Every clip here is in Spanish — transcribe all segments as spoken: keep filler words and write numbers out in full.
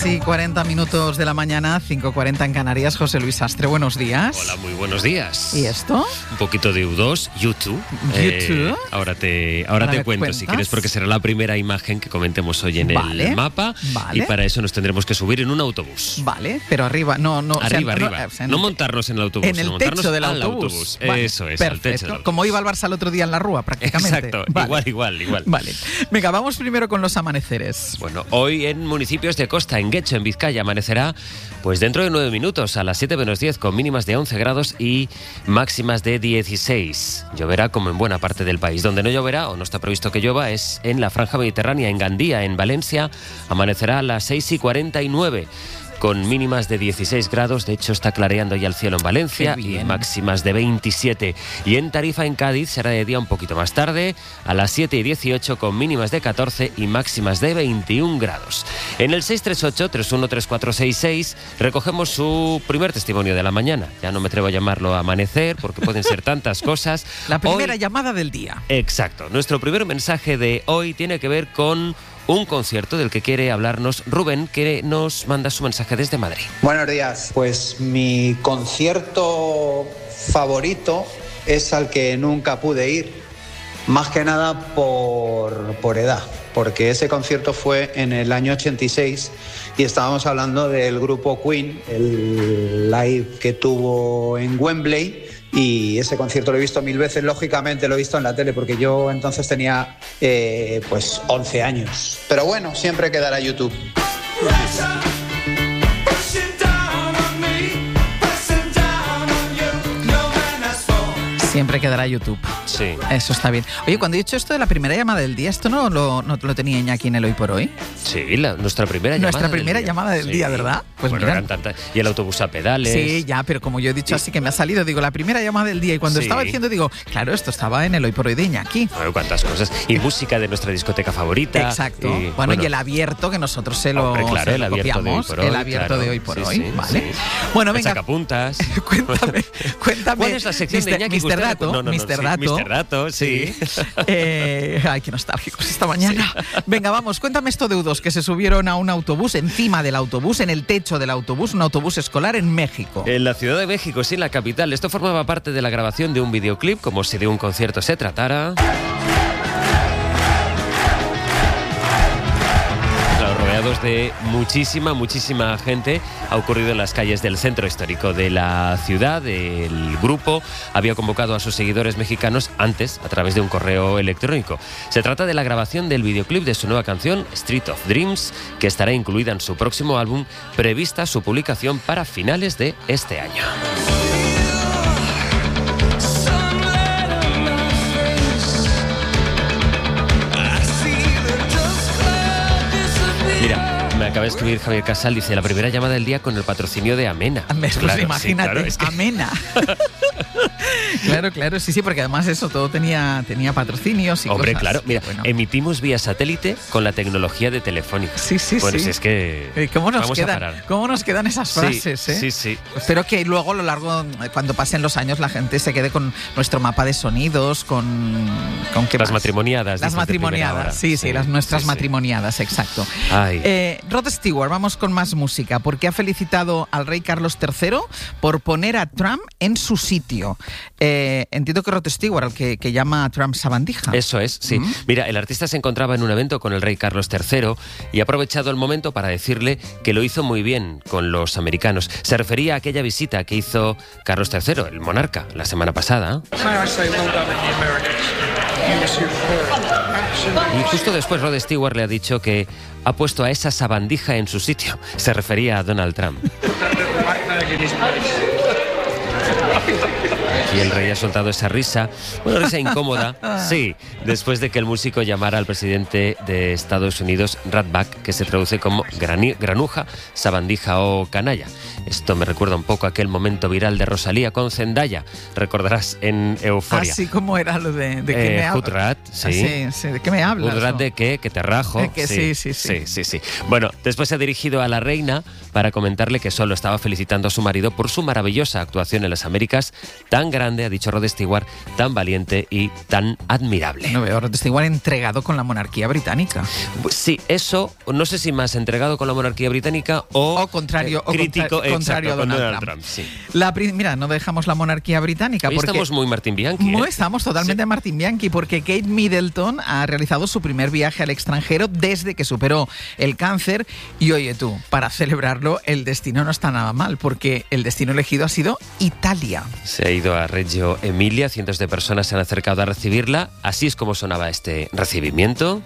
y cuarenta minutos de la mañana, cinco y cuarenta en Canarias. José Luis Sastre, buenos días. Hola, muy buenos días. ¿Y esto? Un poquito de U dos, YouTube. YouTube. Eh, ahora te, ahora te cuento, cuentas? si quieres, porque será la primera imagen que comentemos hoy en Vale, el mapa. vale. Y para eso nos tendremos que subir en un autobús. Vale, pero arriba, no, no. Arriba, o sea, arriba. No, o sea, no montarnos en el autobús, en el sino montarnos techo del al autobús. autobús. Vale, Eso es, perfecto. al techo del autobús. Como iba al Barça el otro día en la Rúa, prácticamente. Exacto, Vale. igual, igual, igual. Vale. Venga, vamos primero con los amaneceres. Bueno, hoy en municipios de costa, en Guecho, en Vizcaya, amanecerá pues dentro de nueve minutos, a las siete menos diez, con mínimas de once grados y máximas de dieciséis. Lloverá como en buena parte del país. Donde no lloverá, o no está previsto que llueva, es en la franja mediterránea, en Gandía, en Valencia. Amanecerá a las seis y cuarenta y nueve. Con mínimas de dieciséis grados, de hecho está clareando ya el cielo en Valencia, y máximas de veintisiete. Y en Tarifa, en Cádiz, será de día un poquito más tarde, a las siete y dieciocho, con mínimas de catorce y máximas de veintiún grados. En el seis tres ocho, tres uno tres cuatro seis seis recogemos su primer testimonio de la mañana. Ya no me atrevo a llamarlo amanecer, porque pueden ser tantas cosas. La primera hoy, llamada del día. Exacto. Nuestro primer mensaje de hoy tiene que ver con un concierto del que quiere hablarnos Rubén, que nos manda su mensaje desde Madrid. Buenos días. Pues mi concierto favorito es al que nunca pude ir, más que nada por, por edad, porque ese concierto fue en el año ochenta y seis y estábamos hablando del grupo Queen, el live que tuvo en Wembley. Y ese concierto lo he visto mil veces, lógicamente lo he visto en la tele, porque yo entonces tenía eh, pues once años. Pero bueno, siempre quedará YouTube. Siempre quedará YouTube. Sí. Eso está bien. Oye, cuando he dicho esto de la primera llamada del día, ¿esto no lo, no lo tenía Iñaki en el Hoy por Hoy? Sí, la, nuestra primera llamada Nuestra primera del llamada del sí. día, ¿verdad? Pues bueno, eran tantas. Y el autobús a pedales. Sí, ya, pero como yo he dicho, así que me ha salido, digo, la primera llamada del día. Y cuando sí. estaba diciendo, digo, claro, esto estaba en el Hoy por Hoy de Iñaki. Bueno, cuántas cosas. Y música de nuestra discoteca favorita. Exacto. Y, bueno, bueno, y el abierto, que nosotros se lo, hombre, claro, se el lo abierto copiamos. de hoy por hoy. El abierto claro. de Hoy por sí, Hoy. Sí, vale. Sí. Bueno, el venga. sacapuntas. cuéntame, cuéntame. ¿Cuál es la sección mister, de Iñaki? mister Usted... Dato. No, no, no, mister sí, Dato. mister Dato, sí. sí. Eh, ay, qué nostálgicos esta mañana. Sí. Venga, vamos, cuéntame esto de U dos, que se subieron a un autobús, encima del autobús, en el techo del autobús, un autobús escolar en México. En la Ciudad de México, sí, en la capital. Esto formaba parte de la grabación de un videoclip, como si de un concierto se tratara. Rodeados de muchísima, muchísima gente. Ha ocurrido en las calles del centro histórico de la ciudad. El grupo había convocado a sus seguidores mexicanos antes a través de un correo electrónico. Se trata de la grabación del videoclip de su nueva canción, Street of Dreams, que estará incluida en su próximo álbum, prevista su publicación para finales de este año. Mira, me acaba de escribir Javier Casal, dice, la primera llamada del día con el patrocinio de Amena. Pues claro, imagínate, sí, claro, es que... Amena. Claro, claro, sí, sí, porque además eso todo tenía, tenía patrocinios y Hombre, cosas. claro, mira, bueno. emitimos vía satélite con la tecnología de Telefónica. Sí, sí, bueno, sí. Si es que ¿Cómo nos, vamos quedan, a parar. ¿Cómo nos quedan esas frases? Sí, eh? sí, sí. Espero que luego a lo largo, cuando pasen los años, la gente se quede con nuestro mapa de sonidos, con... ¿con qué Las más? matrimoniadas. Las matrimoniadas, sí, sí, sí, las nuestras sí, matrimoniadas, exacto. Ay. Eh, Rod Stewart, vamos con más música, porque ha felicitado al rey Carlos tercero por poner a Trump en su sitio. Eh, entiendo que Rod Stewart, al que, que llama a Trump sabandija. Eso es, sí. Mm. Mira, el artista se encontraba en un evento con el rey Carlos tercero y ha aprovechado el momento para decirle que lo hizo muy bien con los americanos. Se refería a aquella visita que hizo Carlos tercero, el monarca, la semana pasada. Y justo después Rod Stewart le ha dicho que ha puesto a esa sabandija en su sitio. Se refería a Donald Trump. Y el rey ha soltado esa risa, una risa incómoda, sí, después de que el músico llamara al presidente de Estados Unidos ratback, que se traduce como grani- granuja, sabandija o canalla. Esto me recuerda un poco a aquel momento viral de Rosalía con Zendaya, recordarás en Euforia. Así como era lo de, de que eh, me hablas. Hutrat, sí. Ah, sí, sí, ¿de qué me hablas? Hutrat de qué, que te rajo. Eh, que sí, sí, sí. sí, sí, sí. Bueno, después se ha dirigido a la reina para comentarle que solo estaba felicitando a su marido por su maravillosa actuación en la las Américas, tan grande, ha dicho Rod Stewart, tan valiente y tan admirable. No veo a Rod Stewart entregado con la monarquía británica. Pues sí, eso, no sé si más entregado con la monarquía británica o, o contrario, eh, crítico, o contra, contrario exacto, a Donald, Donald Trump. Trump sí. La, mira, no dejamos la monarquía británica. Hoy porque estamos muy Martín Bianchi. No ¿eh? estamos totalmente sí. Martín Bianchi, porque Kate Middleton ha realizado su primer viaje al extranjero desde que superó el cáncer. Y oye tú, para celebrarlo, el destino no está nada mal, porque el destino elegido ha sido Italia. Se ha ido a Reggio Emilia, cientos de personas se han acercado a recibirla. Así es como sonaba este recibimiento.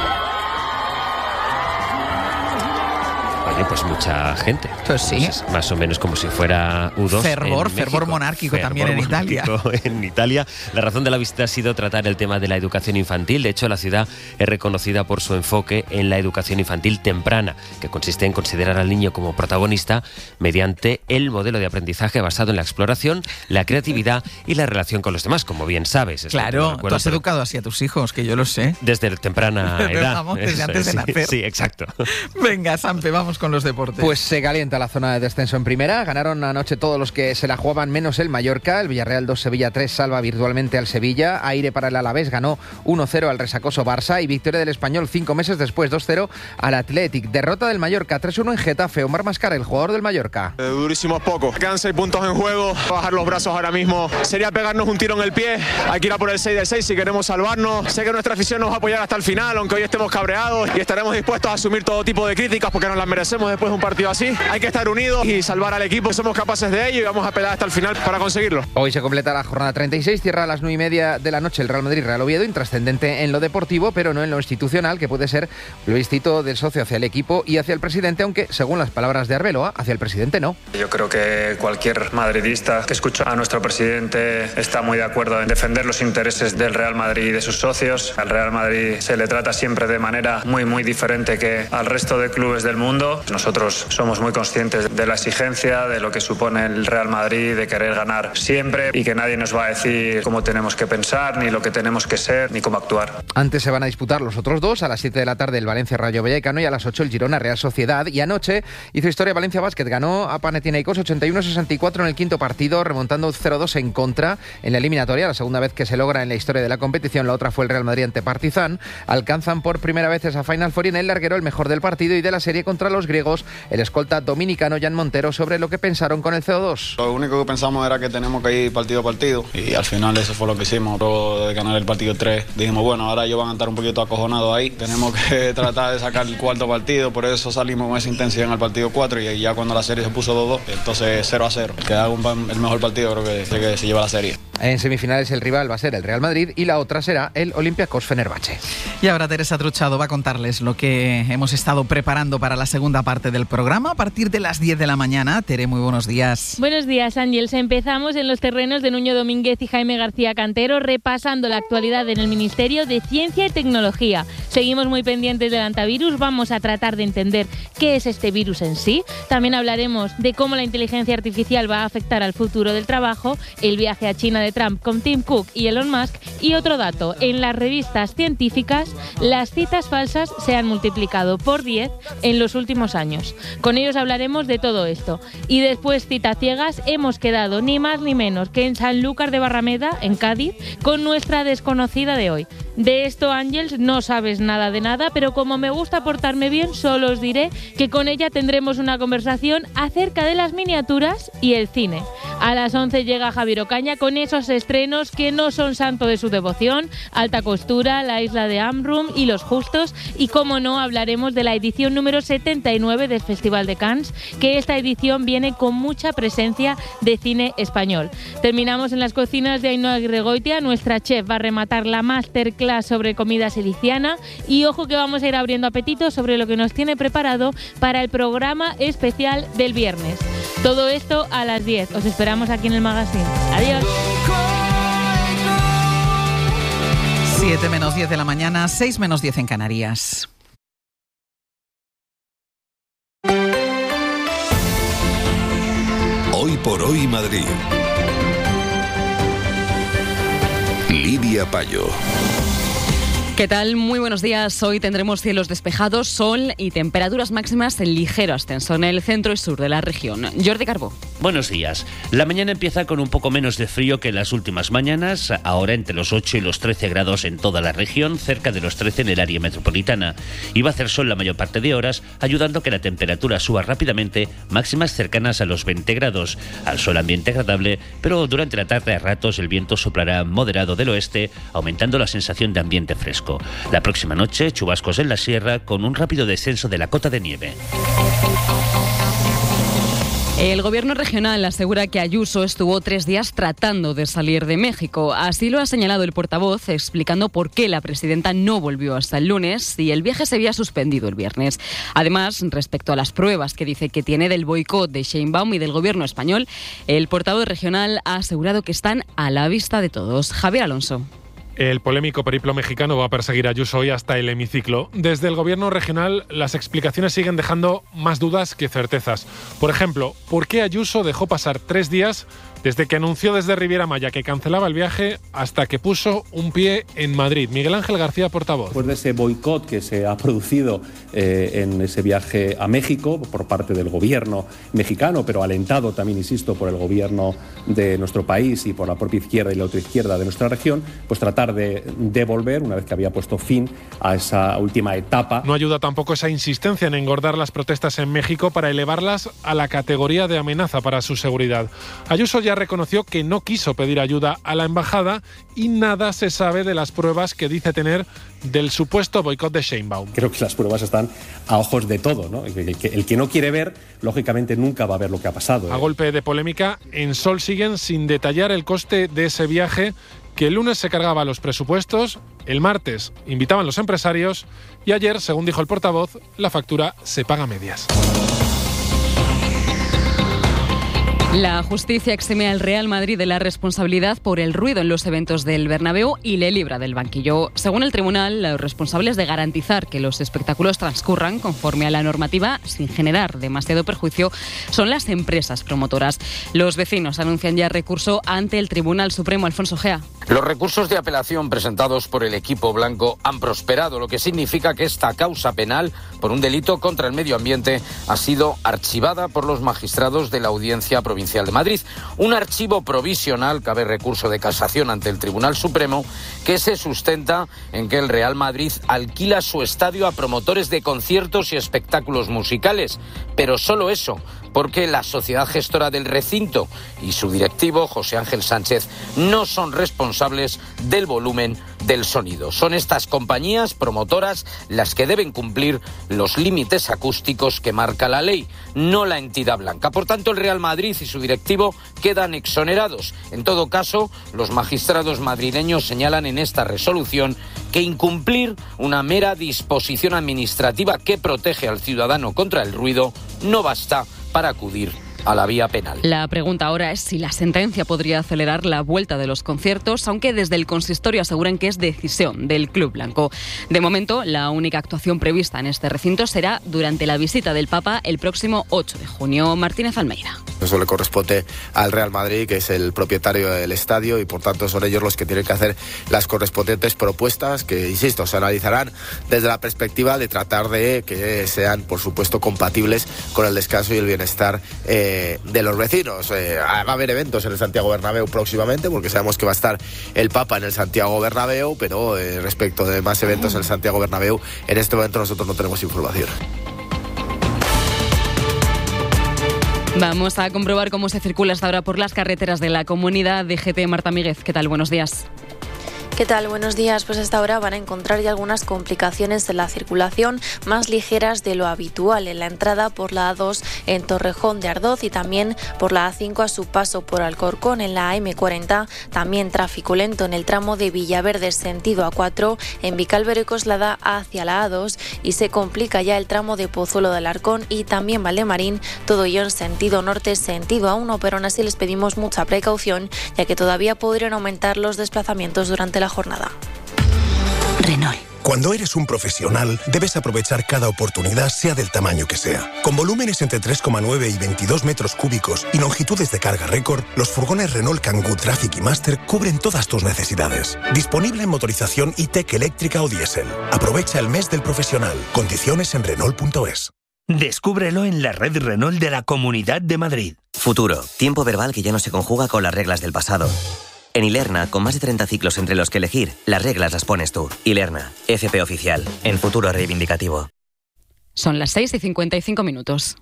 Oye, pues mucha gente. Pues sí. Pues es más o menos como si fuera U dos. Fervor, en fervor México. monárquico fervor también en Italia. En Italia. La razón de la visita ha sido tratar el tema de la educación infantil. De hecho, la ciudad es reconocida por su enfoque en la educación infantil temprana, que consiste en considerar al niño como protagonista mediante el modelo de aprendizaje basado en la exploración, la creatividad y la relación con los demás, como bien sabes. Claro, recuerdo, tú has pero educado así a tus hijos, que yo lo sé. desde temprana edad. Vamos, desde Eso antes es, de sí, nacer. Sí, exacto. Venga, Sampe, vamos con los deportes. Pues se calienta la zona de descenso en primera. Ganaron anoche todos los que se la jugaban, menos el Mallorca. El Villarreal dos, Sevilla tres salva virtualmente al Sevilla. Aire para el Alavés, ganó uno cero al resacoso Barça. Y victoria del Español cinco meses después, dos cero al Athletic. Derrota del Mallorca tres uno en Getafe. Omar Mascara, el jugador del Mallorca. Eh, durísimo poco. Quedan seis puntos en juego. Bajar los brazos ahora mismo sería pegarnos un tiro en el pie. Hay que ir a por el seis de seis si queremos salvarnos. Sé que nuestra afición nos va a apoyar hasta el final, aunque hoy estemos cabreados, y estaremos dispuestos a asumir todo tipo de críticas porque nos las merecemos después de un partido así. Hay que estar unidos y salvar al equipo. Somos capaces de ello y vamos a pelear hasta el final para conseguirlo. Hoy se completa la jornada treinta y seis. Cierra a las nueve y media de la noche el Real Madrid-Real Oviedo. Intrascendente en lo deportivo, pero no en lo institucional, que puede ser plebiscito del socio hacia el equipo y hacia el presidente, aunque, según las palabras de Arbeloa, hacia el presidente no. Yo creo que cualquier madridista que escucha a nuestro presidente está muy de acuerdo en defender los intereses del Real Madrid y de sus socios. Al Real Madrid se le trata siempre de manera muy, muy diferente que al resto de clubes del mundo. Nosotros somos muy conscientes de la exigencia, de lo que supone el Real Madrid, de querer ganar siempre y que nadie nos va a decir cómo tenemos que pensar, ni lo que tenemos que ser, ni cómo actuar. Antes se van a disputar los otros dos, a las siete de la tarde el Valencia Rayo Vallecano y a las ocho el Girona Real Sociedad. Y anoche hizo historia Valencia Basket, ganó a Panathinaikos ochenta y uno a sesenta y cuatro en el quinto partido, remontando cero dos en contra en la eliminatoria, la segunda vez que se logra en la historia de la competición. La otra fue el Real Madrid ante Partizan. Alcanzan por primera vez esa Final Four y en el larguero el mejor del partido y de la serie contra los griegos, el escolta dominicano Jan Montero, sobre lo que pensaron con el C O dos. Lo único que pensamos era que tenemos que ir partido a partido y al final eso fue lo que hicimos. Luego de ganar el partido tres dijimos, bueno, ahora ellos van a estar un poquito acojonados ahí, tenemos que tratar de sacar el cuarto partido, por eso salimos con esa intensidad en el partido cuatro y ya cuando la serie se puso dos dos, entonces cero a cero. El que haga un, el mejor partido creo que, que se lleva la serie. En semifinales el rival va a ser el Real Madrid y la otra será el Olympiacos Fenerbahce. Y ahora Teresa Truchado va a contarles lo que hemos estado preparando para la segunda parte del programa a partir de las diez de la mañana. Tere, muy buenos días. Buenos días, Ángels. Empezamos en los terrenos de Nuño Domínguez y Jaime García Cantero, repasando la actualidad en el Ministerio de Ciencia y Tecnología. Seguimos muy pendientes del antivirus, vamos a tratar de entender qué es este virus en sí. También hablaremos de cómo la inteligencia artificial va a afectar al futuro del trabajo, el viaje a China de Trump con Tim Cook y Elon Musk. Y otro dato, en las revistas científicas, las citas falsas se han multiplicado por diez en los últimos años. Con ellos hablaremos de todo esto. Y después, citas ciegas, hemos quedado ni más ni menos que en Sanlúcar de Barrameda, en Cádiz, con nuestra desconocida de hoy. De esto, Ángels, no sabes nada de nada, pero como me gusta portarme bien, solo os diré que con ella tendremos una conversación acerca de las miniaturas y el cine. A las once llega Javier Ocaña con esos estrenos que no son santo de su devoción: Alta Costura, La Isla de Amrum y Los Justos. Y como no, hablaremos de la edición número setenta y nueve del Festival de Cannes, que esta edición viene con mucha presencia de cine español. Terminamos en las cocinas de Ainhoa Gregoitia. Nuestra chef va a rematar la masterclass sobre comida siliciana y ojo que vamos a ir abriendo apetito sobre lo que nos tiene preparado para el programa especial del viernes. Todo esto a las diez. Os esperamos aquí en el magazine. Adiós. siete menos diez de la mañana, seis menos diez en Canarias. Hoy por hoy Madrid. Lidia Payo. ¿Qué tal? Muy buenos días. Hoy tendremos cielos despejados, sol y temperaturas máximas en ligero ascenso en el centro y sur de la región. Jordi Carbó. Buenos días. La mañana empieza con un poco menos de frío que en las últimas mañanas, ahora entre los ocho y los trece grados en toda la región, cerca de los trece en el área metropolitana. Y va a hacer sol la mayor parte de horas, ayudando a que la temperatura suba rápidamente, máximas cercanas a los veinte grados. Al sol ambiente agradable, pero durante la tarde a ratos el viento soplará moderado del oeste, aumentando la sensación de ambiente fresco. La próxima noche, chubascos en la sierra con un rápido descenso de la cota de nieve. El gobierno regional asegura que Ayuso estuvo tres días tratando de salir de México. Así lo ha señalado el portavoz, explicando por qué la presidenta no volvió hasta el lunes y el viaje se había suspendido el viernes. Además, respecto a las pruebas que dice que tiene del boicot de Sheinbaum y del gobierno español, el portavoz regional ha asegurado que están a la vista de todos. Javier Alonso. El polémico periplo mexicano va a perseguir a Ayuso hoy hasta el hemiciclo. Desde el gobierno regional, las explicaciones siguen dejando más dudas que certezas. Por ejemplo, ¿por qué Ayuso dejó pasar tres días desde que anunció desde Riviera Maya que cancelaba el viaje hasta que puso un pie en Madrid? Miguel Ángel García, portavoz. Después de ese boicot que se ha producido eh, en ese viaje a México por parte del gobierno mexicano, pero alentado también, insisto, por el gobierno de nuestro país y por la propia izquierda y la otra izquierda de nuestra región, pues tratar de devolver, una vez que había puesto fin a esa última etapa. No ayuda tampoco esa insistencia en engordar las protestas en México para elevarlas a la categoría de amenaza para su seguridad. Ayuso ya reconoció que no quiso pedir ayuda a la embajada y nada se sabe de las pruebas que dice tener del supuesto boicot de Sheinbaum. Creo que las pruebas están a ojos de todo, ¿no? El que, el que no quiere ver, lógicamente nunca va a ver lo que ha pasado, ¿eh? A golpe de polémica, en Sol siguen sin detallar el coste de ese viaje, que el lunes se cargaba los presupuestos, el martes invitaban los empresarios y ayer, según dijo el portavoz, la factura se paga a medias. La justicia exime al Real Madrid de la responsabilidad por el ruido en los eventos del Bernabéu y le libra del banquillo. Según el tribunal, los responsables de garantizar que los espectáculos transcurran conforme a la normativa sin generar demasiado perjuicio son las empresas promotoras. Los vecinos anuncian ya recurso ante el Tribunal Supremo. Alfonso Gea. Los recursos de apelación presentados por el equipo blanco han prosperado, lo que significa que esta causa penal por un delito contra el medio ambiente ha sido archivada por los magistrados de la Audiencia Provincial de Madrid. Un archivo provisional, cabe recurso de casación ante el Tribunal Supremo, que se sustenta en que el Real Madrid alquila su estadio a promotores de conciertos y espectáculos musicales, pero solo eso, porque la sociedad gestora del recinto y su directivo, José Ángel Sánchez, no son responsables del volumen del sonido. Son estas compañías promotoras las que deben cumplir los límites acústicos que marca la ley, no la entidad blanca. Por tanto, el Real Madrid y su directivo quedan exonerados. En todo caso, los magistrados madrileños señalan en esta resolución que incumplir una mera disposición administrativa que protege al ciudadano contra el ruido no basta para acudir a la vía penal. La pregunta ahora es si la sentencia podría acelerar la vuelta de los conciertos, aunque desde el consistorio aseguran que es decisión del Club Blanco. De momento, la única actuación prevista en este recinto será durante la visita del Papa el próximo ocho de junio. Martínez Almeida. Eso le corresponde al Real Madrid, que es el propietario del estadio, y por tanto son ellos los que tienen que hacer las correspondientes propuestas que, insisto, se analizarán desde la perspectiva de tratar de que sean, por supuesto, compatibles con el descanso y el bienestar eh, de los vecinos. Eh, va a haber eventos en el Santiago Bernabéu próximamente, porque sabemos que va a estar el Papa en el Santiago Bernabéu, pero eh, respecto de más eventos en el Santiago Bernabéu, en este momento nosotros no tenemos información. Vamos a comprobar cómo se circula hasta ahora por las carreteras de la comunidad. D G T, Marta Míguez, ¿qué tal? Buenos días. ¿Qué tal? Buenos días. Pues hasta ahora van a encontrar ya algunas complicaciones en la circulación más ligeras de lo habitual en la entrada por la A dos en Torrejón de Ardoz y también por la A cinco a su paso por Alcorcón. En la A M cuarenta también tráfico lento en el tramo de Villaverde sentido A cuatro en Vicálvaro y Coslada hacia la A dos y se complica ya el tramo de Pozuelo de Alarcón y también Valdemarín, todo ello en sentido norte sentido A uno, pero aún así les pedimos mucha precaución ya que todavía podrían aumentar los desplazamientos durante la jornada. Renault. Cuando eres un profesional, debes aprovechar cada oportunidad, sea del tamaño que sea. Con volúmenes entre tres coma nueve y veintidós metros cúbicos y longitudes de carga récord, los furgones Renault Kangoo Traffic y Master cubren todas tus necesidades. Disponible en motorización E-Tech eléctrica o diésel. Aprovecha el mes del profesional. Condiciones en Renault punto es. Descúbrelo en la red Renault de la Comunidad de Madrid. Futuro, tiempo verbal que ya no se conjuga con las reglas del pasado. En Ilerna, con más de treinta ciclos entre los que elegir, las reglas las pones tú. Ilerna, F P oficial, en futuro reivindicativo. Son las seis y cincuenta y cinco minutos.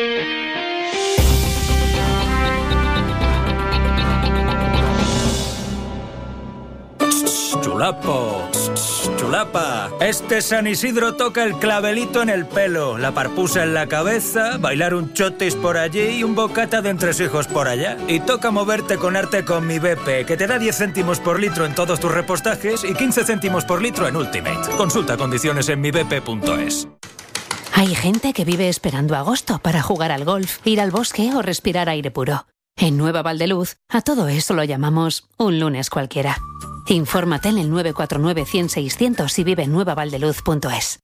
Chulapo, chulapa. Este San Isidro toca el clavelito en el pelo, la parpusa en la cabeza, bailar un chotis por allí y un bocata de entresijos por allá. Y toca moverte con arte con mi B P, que te da diez céntimos por litro en todos tus repostajes y quince céntimos por litro en Ultimate. Consulta condiciones en mi b p punto es. Hay gente que vive esperando agosto para jugar al golf, ir al bosque o respirar aire puro. En Nueva Valdeluz, a todo eso lo llamamos un lunes cualquiera. Infórmate en el nueve cuatro nueve, cien, seiscientos y vive en nueva valdeluz punto es.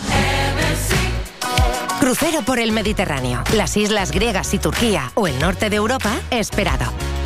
Crucero por el Mediterráneo, las islas griegas y Turquía o el norte de Europa, esperado.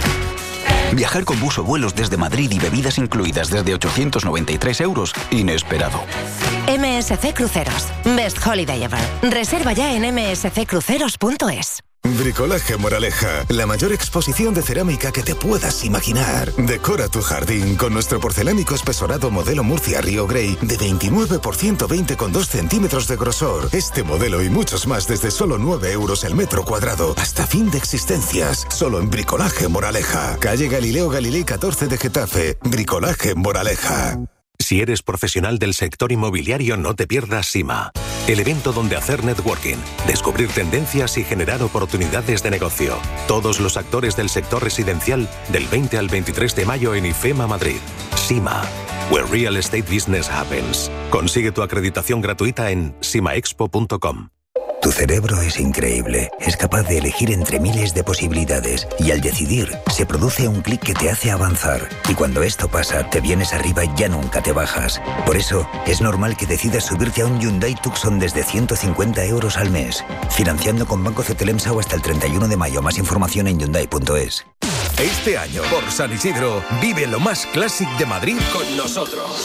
Viajar con bus o vuelos desde Madrid y bebidas incluidas desde ochocientos noventa y tres euros, inesperado. M S C Cruceros, Best Holiday Ever. Reserva ya en m s c cruceros punto es. Bricolaje Moraleja, la mayor exposición de cerámica que te puedas imaginar. Decora tu jardín con nuestro porcelánico espesorado modelo Murcia Río Grey de veintinueve por ciento veinte con dos centímetros de grosor. Este modelo y muchos más desde solo nueve euros el metro cuadrado. Hasta fin de existencias. Solo en Bricolaje Moraleja. Calle Galileo Galilei catorce de Getafe. Bricolaje Moraleja. Si eres profesional del sector inmobiliario, no te pierdas SIMA, el evento donde hacer networking, descubrir tendencias y generar oportunidades de negocio. Todos los actores del sector residencial del veinte al veintitrés de mayo en IFEMA Madrid. SIMA, where real estate business happens. Consigue tu acreditación gratuita en simaexpo punto com. Tu cerebro es increíble, es capaz de elegir entre miles de posibilidades y al decidir se produce un clic que te hace avanzar y cuando esto pasa te vienes arriba y ya nunca te bajas. Por eso es normal que decidas subirte a un Hyundai Tucson desde ciento cincuenta euros al mes, financiando con Banco Cetelemsa o hasta el treinta y uno de mayo. Más información en hyundai punto es. Este año, por San Isidro, vive lo más clásico de Madrid con nosotros.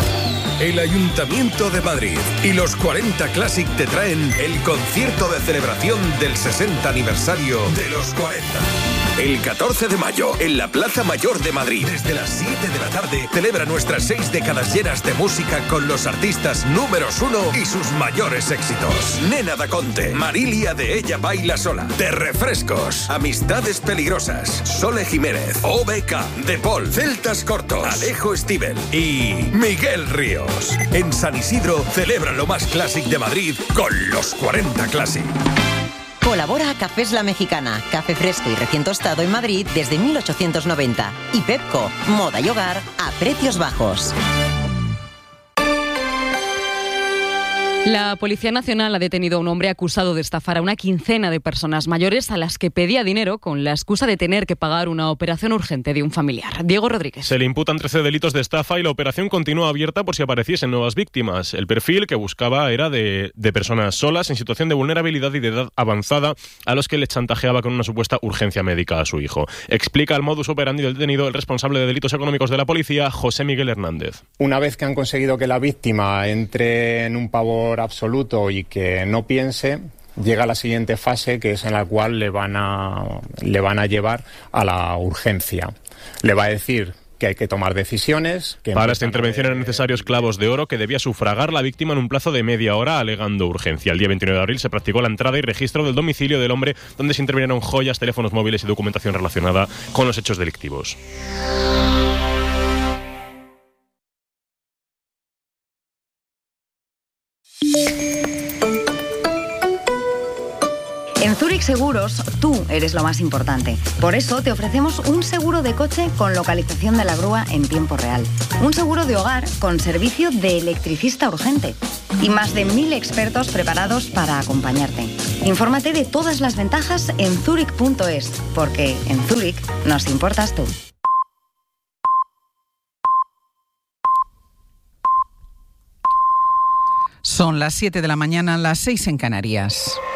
El Ayuntamiento de Madrid y los cuarenta Classic te traen el concierto de celebración del sesenta aniversario de los cuarenta. El catorce de mayo, en la Plaza Mayor de Madrid, desde las siete de la tarde, celebra nuestras seis décadas llenas de música con los artistas números uno y sus mayores éxitos. Nena da Conte, Marilia de Ella Baila Sola, De Refrescos, Amistades Peligrosas, Sole Jiménez, O B K, De Paul, Celtas Cortos, Alejo Stivel y Miguel Ríos. En San Isidro, celebra lo más clásico de Madrid con los cuarenta Classic. Colabora Cafés La Mexicana, café fresco y recién tostado en Madrid desde mil ochocientos noventa. Y Pepco, moda y hogar a precios bajos. La Policía Nacional ha detenido a un hombre acusado de estafar a una quincena de personas mayores a las que pedía dinero con la excusa de tener que pagar una operación urgente de un familiar. Diego Rodríguez. Se le imputan trece delitos de estafa y la operación continúa abierta por si apareciesen nuevas víctimas. El perfil que buscaba era de, de personas solas en situación de vulnerabilidad y de edad avanzada a los que le chantajeaba con una supuesta urgencia médica a su hijo. Explica el modus operandi del detenido el responsable de delitos económicos de la policía, José Miguel Hernández. Una vez que han conseguido que la víctima entre en un pavor absoluto y que no piense, llega a la siguiente fase, que es en la cual le van a le van a llevar a la urgencia. Le va a decir que hay que tomar decisiones. Que Para esta intervención eran necesarios clavos de oro que debía sufragar la víctima en un plazo de media hora alegando urgencia. El día veintinueve de abril se practicó la entrada y registro del domicilio del hombre, donde se intervinieron joyas, teléfonos móviles y documentación relacionada con los hechos delictivos. En Zurich Seguros, tú eres lo más importante. Por eso te ofrecemos un seguro de coche con localización de la grúa en tiempo real. Un seguro de hogar con servicio de electricista urgente. Y más de mil expertos preparados para acompañarte. Infórmate de todas las ventajas en zurich punto es, porque en Zurich nos importas tú. Son las siete de la mañana, las seis en Canarias.